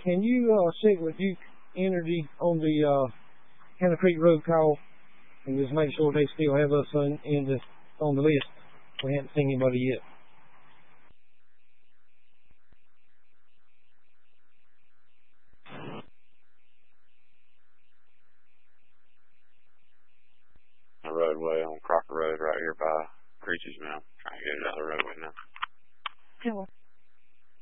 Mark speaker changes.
Speaker 1: can you check with Duke Energy on the Hannah Creek Road call and just make sure they still have us on the list? We haven't seen anybody yet.
Speaker 2: The roadway on Crocker Road right here by Creech's Mill. Trying to get it out of the roadway now.
Speaker 3: Hello.